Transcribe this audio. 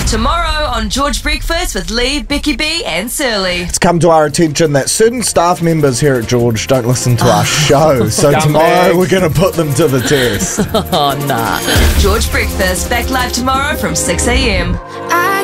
Tomorrow on George Breakfast with Lee, Becky B and Surly. It's come to our attention that certain staff members here at George don't listen to our show, so tomorrow we're going to put them to the test. George Breakfast, back live tomorrow from 6 a.m.